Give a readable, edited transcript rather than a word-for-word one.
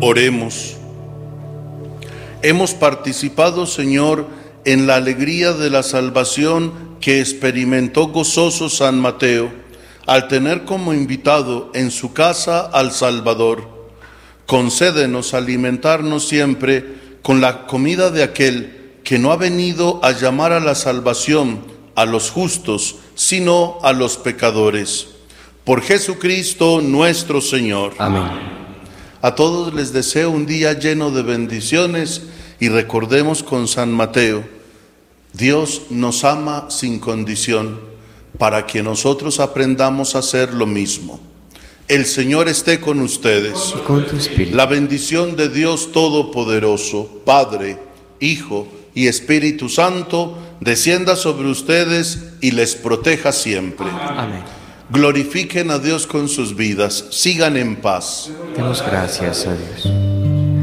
Oremos. Hemos participado, Señor, en la alegría de la salvación que experimentó gozoso San Mateo, al tener como invitado en su casa al Salvador. Concédenos alimentarnos siempre con la comida de aquel que no ha venido a llamar a la salvación a los justos, sino a los pecadores. Por Jesucristo nuestro Señor. Amén. A todos les deseo un día lleno de bendiciones y recordemos con San Mateo, Dios nos ama sin condición, para que nosotros aprendamos a hacer lo mismo. El Señor esté con ustedes. Y con tu espíritu. La bendición de Dios Todopoderoso, Padre, Hijo y Espíritu Santo, descienda sobre ustedes y les proteja siempre. Amén. Glorifiquen a Dios con sus vidas. Sigan en paz. Demos gracias a Dios.